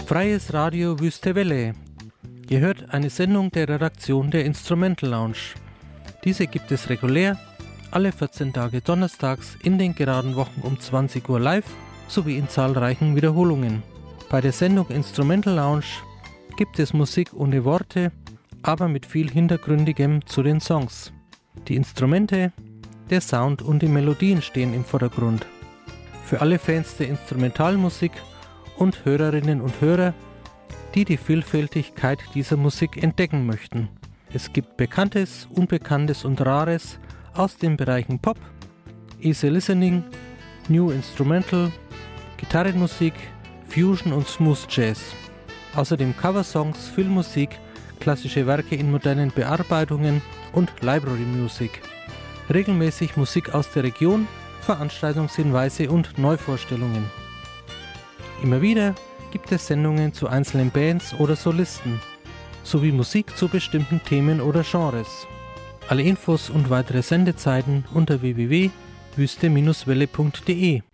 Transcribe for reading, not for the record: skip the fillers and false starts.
Freies Radio Wüste Welle. Ihr hört eine Sendung der Redaktion der Instrumental Lounge. Diese gibt es regulär alle 14 Tage donnerstags in den geraden Wochen um 20 Uhr live sowie in zahlreichen Wiederholungen. Bei der Sendung Instrumental Lounge gibt es Musik ohne Worte, aber mit viel Hintergründigem zu den Songs. Die Instrumente, der Sound und die Melodien stehen im Vordergrund. Für alle Fans der Instrumentalmusik und Hörerinnen und Hörer, die die Vielfältigkeit dieser Musik entdecken möchten. Es gibt Bekanntes, Unbekanntes und Rares aus den Bereichen Pop, Easy Listening, New Instrumental, Gitarrenmusik, Fusion und Smooth Jazz. Außerdem Coversongs, Filmmusik, klassische Werke in modernen Bearbeitungen und Library Music. Regelmäßig Musik aus der Region, Veranstaltungshinweise und Neuvorstellungen. Immer wieder gibt es Sendungen zu einzelnen Bands oder Solisten, sowie Musik zu bestimmten Themen oder Genres. Alle Infos und weitere Sendezeiten unter www.wüste-welle.de.